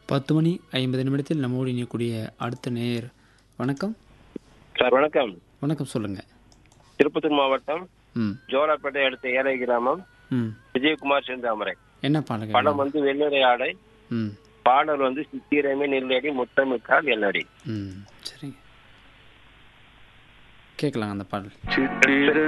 10:50 நம்மோடு இணையக்கூடிய அடுத்த நேயர். வணக்கம். சார் வணக்கம். வணக்கம், சொல்லுங்க. திருப்பத்தூர் மாவட்டம் ம் ஜோலாப்பேட்டை அடுத்த ஏழை கிராமம் ம் விஜயகுமார் செந்தாமரை. என்ன பாடல்? படம் வந்து வெள்ளரை ஆடை, ம் பாடல் வந்து சித்திரமே நெல்லடி முத்தமிட்டால் எல்லடி. ம் சரிங்க, கேட்கலாம் அந்த பாடல். சித்திர